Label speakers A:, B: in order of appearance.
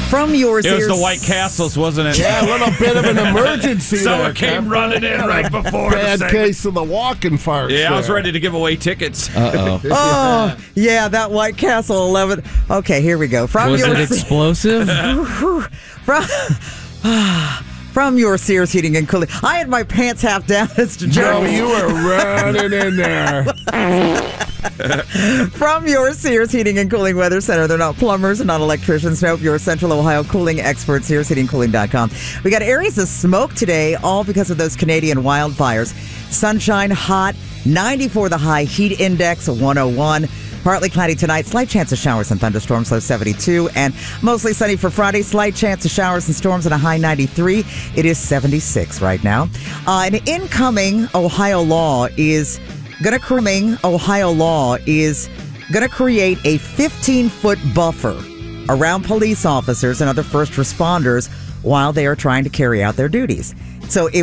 A: From your
B: It was
A: Sears...
B: the White Castles, wasn't it?
C: Yeah, a little bit of an emergency.
B: Someone came running in right before.
C: Bad case of the walking farts.
B: Yeah, I was
C: there.
B: ready to give away tickets.
D: Uh-oh.
A: Oh, yeah, that White Castle 11. Okay, here we go.
D: Was it explosive?
A: From your Sears Heating and Cooling. I had my pants half down. Mr.
C: Joe,
A: Jones.
C: you were running in there.
A: From your Sears Heating and Cooling Weather Center. They're not plumbers, they're not electricians. Nope, your Central Ohio cooling experts, SearsHeatingCooling.com. We got areas of smoke today, all because of those Canadian wildfires. Sunshine, hot, 94 the high, heat index, 101. Partly cloudy tonight, slight chance of showers and thunderstorms, low 72. And mostly sunny for Friday, slight chance of showers and storms at a high 93. It is 76 right now. An incoming Ohio law is going to create a 15-foot buffer around police officers and other first responders while they are trying to carry out their duties. So it